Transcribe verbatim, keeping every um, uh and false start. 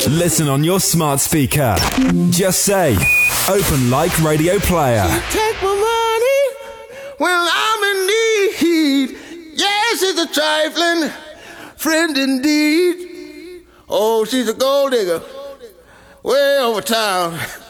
Listen on your smart speaker. Just say, Open Like Radio Player. Take my money when I'm in need. Yes, it's a trifling friend indeed. Oh, she's a gold digger way over town.